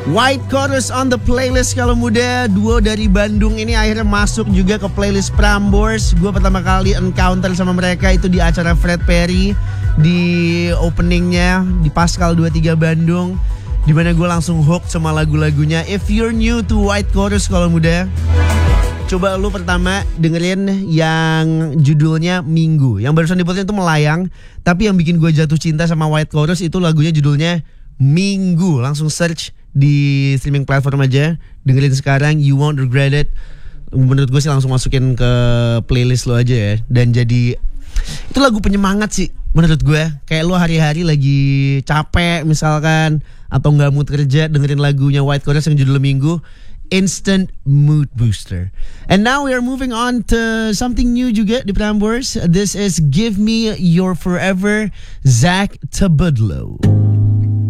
White Chorus on the playlist kalau muda. Duo dari Bandung ini akhirnya masuk juga ke playlist Prambors. Gue pertama kali encounter sama mereka itu di acara Fred Perry, di openingnya di Pascal 23 Bandung, dimana gue langsung hook sama lagu-lagunya. If you're new to White Chorus kalau muda, coba lu pertama dengerin yang judulnya Minggu. Yang barusan diputerin itu Melayang, tapi yang bikin gue jatuh cinta sama White Chorus itu lagunya judulnya Minggu. Langsung search di streaming platform aja, dengerin sekarang, you won't regret it. Menurut gue sih langsung masukin ke playlist lo aja ya. Dan jadi itu lagu penyemangat sih menurut gue. Kayak lo hari-hari lagi capek misalkan, atau gak mood kerja, dengerin lagunya White Chorus yang judulnya Minggu, instant mood booster. And now we are moving on to something new juga di Prambors. This is Give Me Your Forever, Zach Tabudlo.